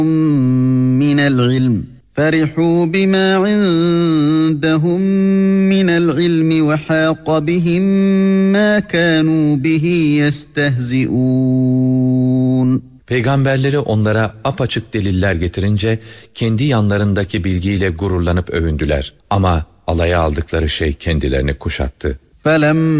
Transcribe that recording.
مِنَ الْعِلْمِ فَرِحُوا بِمَا عِندَهُمْ مِنَ الْعِلْمِ وَحَاقَ بِهِمْ مَا كَانُوا بِهِ يَسْتَهْزِئُونَ. Peygamberleri onlara apaçık deliller getirince kendi yanlarındaki bilgiyle gururlanıp övündüler. Ama alaya aldıkları şey kendilerini kuşattı.